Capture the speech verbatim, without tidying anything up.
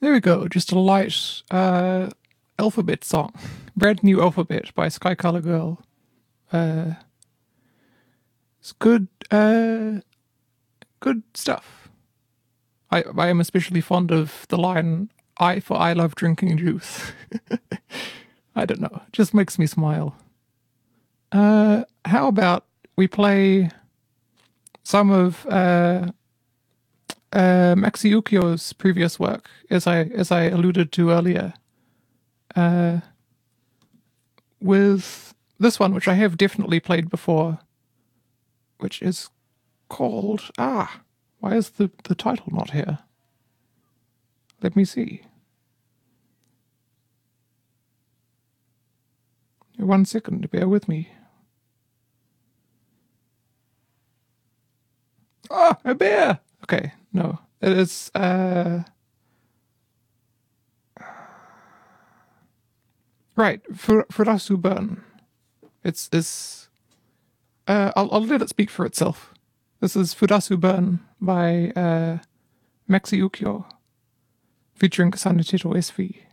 There we go. Just a light uh, alphabet song. Brand new alphabet by Sky Color Girl. Uh, it's good, uh, good stuff. I I am especially fond of the line "I for I love drinking juice." I don't know. It just makes me smile. Uh, how about we play some of uh, uh, Maxi Ukyo's previous work, as I as I alluded to earlier, uh, with this one, which I have definitely played before, which is called ah. Why is the the title not here? Let me see. One second, bear with me. Ah, a bear! Okay, no. It is, uh... Right, Fur- Furasu Burn. It's, it's... Uh, I'll, I'll let it speak for itself. This is Furasu Burn by, uh, Maxi Ukyo, featuring Kasane Teto S V.